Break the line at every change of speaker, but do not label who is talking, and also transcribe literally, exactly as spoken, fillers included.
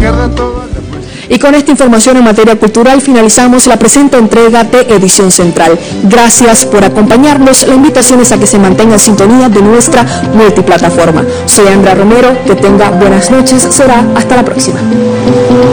izquierda todo.
Y con esta información en materia cultural finalizamos la presente entrega de Edición Central. Gracias por acompañarnos. La invitación es a que se mantenga en sintonía de nuestra multiplataforma. Soy Andrea Romero, que tenga buenas noches. Será hasta la próxima.